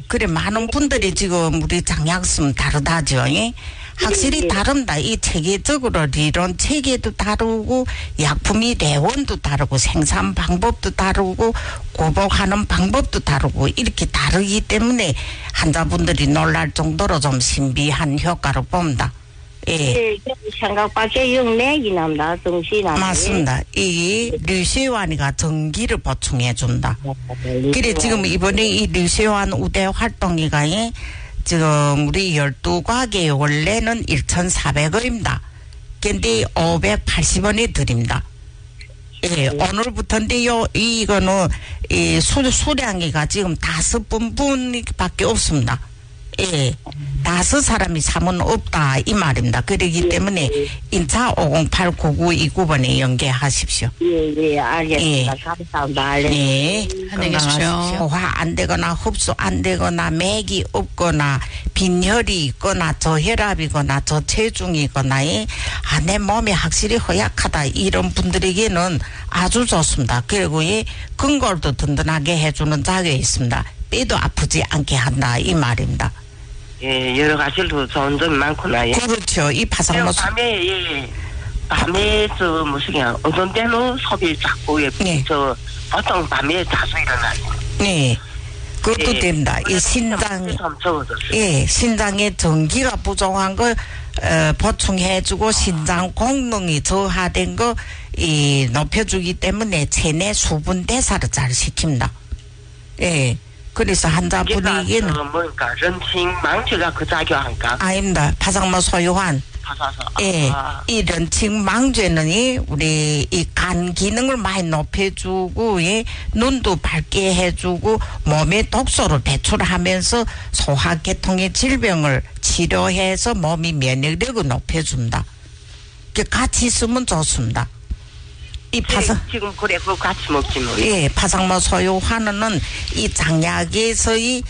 그래, 많은 분들이 지금 우리 장약씀 다르다죠. 예? 확실히 다릅니다. 이 체계적으로理론 체계도 다르고 약품이 내원도 다르고 생산 방법도 다르고 구복하는 방법도 다르고 이렇게 다르기 때문에 환자분들이 놀랄 정도로 좀 신비한 효과를 봅니다. 예. 생각밖에 영내기 남다 정신이 맞습니다. 이 류시환이가 전기를 보충해 준다. 그래 지금 이번에 이 류시환 우대 활동이가 지금 우리 12과계 원래는 1,400원입니다. 근데 580원에 드립니다. 예, 오늘부터인데요. 이거는 이 수량이가 지금 5분밖에 없습니다. 예, 5사람이 사면 없다 이 말입니다. 그러기 때문에 인차 508-9929번에 연계하십시오. 예, 알겠습니다. 감사합니다. 예, 안녕히 계십시오. 소화 안 되거나 흡수 안 되거나 맥이 없거나 빈혈이 있거나 저혈압이거나 저체중이거나 내 몸이 확실히 허약하다 이런 분들에게는 아주 좋습니다. 그리고 근골도 든든하게 해주는 작용이 있습니다. 뼈도 아프지 않게 한다 이 말입니다. 예, 여러 가지로 좋은 점이 많구나. 예. 그렇죠. 이 파상모 밤에 어떤 때는 소비 자꾸 보통 밤에 자주 일어나요. 네, 그것도 됩니다. 이 신장에 전기가 부족한 거 보충해주고 신장功能이 저하된 거 높여주기 때문에 체내 수분 대사를 잘 시킵니다. 예. 그래서 환자분에게는 뭔가 런칭망제가 그 작용한가? 아닙니다. 파상모 소유환. 예, 이 런칭망제는 우리 이 간 기능을 많이 높여주고 눈도 밝게 해주고 몸의 독소를 배출하면서 소화계통의 질병을 치료해서 몸의 면역력을 높여준다. 같이 쓰면 좋습니다. 이 지금 그래 그거 같이 먹지 뭐. 예, 파상모 소유환은 이 장약에서의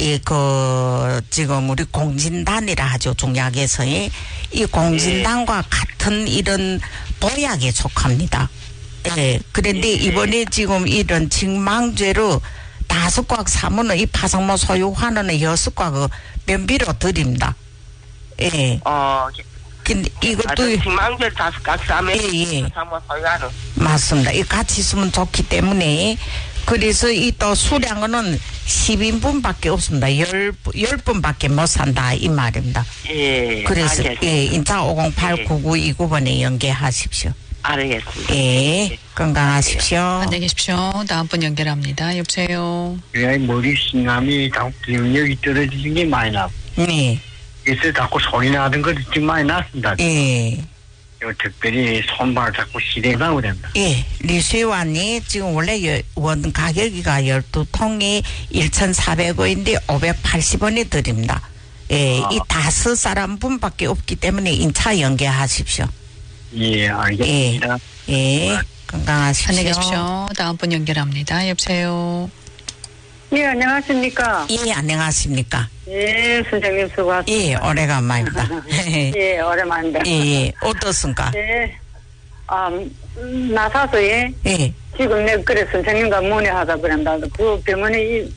지금 우리 공진단이라 하죠. 종약에서의 이 공진단과 같은 이런 보약에 속합니다. 예, 그런데 이번에 지금 이런 징망제로 5꽉 사면은 이 파상모 소유환은 6꽉 면비로 드립니다. 예. 근데 이것도 징망제 5꽉 사면 파상모 소유환은 맞습니다. 이 같이 있으면 좋기 때문에 그래서 이 또 수량은 10인분밖에 없습니다. 10분밖에 못 산다 이 말입니다. 예. 그래서 알겠습니다. 예, 인차 508-9929번에 연계하십시오. 알겠습니다. 예, 건강하십시오. 안녕히 계십시오. 다음 분 연결합니다. 여보세요. 왜 머리 신감이 자꾸 기억력이 떨어지는 게 많이 나고. 네. 그래서 자꾸 소리 나는 거 좀 많이 났습니다. 예. 특별히 손발 자꾸 시대가 그런다. 예, 리쉐완이 지금 원래 원 가격이가 12통에 1,400원인데 580원에 드립니다. 예, 이 5사람분밖에 없기 때문에 인차 연계하십시오. 예, 알겠습니다. 예, 건강하십시오. 안녕히 계십시오. 다음 분 연결합니다. 여보세요. 예, 안녕하십니까. 예, 안녕하십니까. 예, 선생님 수고하셨습니다. 예, 오래간만입니다. 예, 오랜만입니다. 예, 어떻습니까? 예, 나사서 예. 지금 내가 그래 선생님과 문의하다 그런다. 그 병원에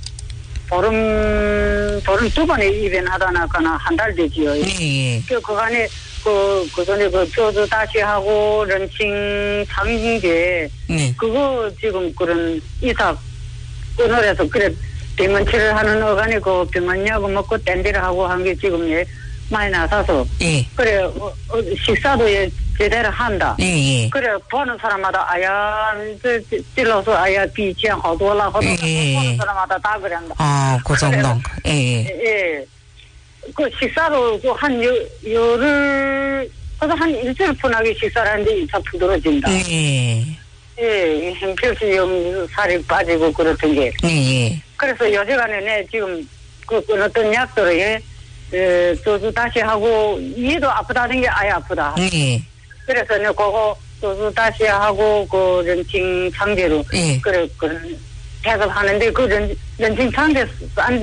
보름 2번에 입원하다나거나 한 달 되지요. 예. 그간에 그 전에 조주 다시 하고 런칭 상계 그거 지금 그런 이사 끊어내서 그래 병원 치료를 하는 어간에 그 병원약을 먹고 댄디를 하고 한 게 지금 많이 나서서 그래 식사도 제대로 한다. 그래 보는 사람마다 아야 찔러서 아야 비치한好多了 보는 사람마다 다 그런다. 그 정도. 예. 그 식사로 한 열흘 그래서 한 일주일 분하게 식사를 하는데 2차 부드러진다. 예, 형편없이 살이 빠지고 그렇던 게. 그래서 요새간에 지금 그 어떤 약들을 조주 다시 하고 얘도 아프다는 게 아예 아프다. 그래서 내 그거 조주 다시 하고 그 런칭 상제로 그래 해석하는데 그 런칭 상제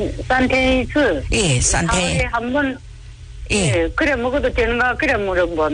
산테이스 산테 한번 그래 먹어도 되는가 그래 물어본.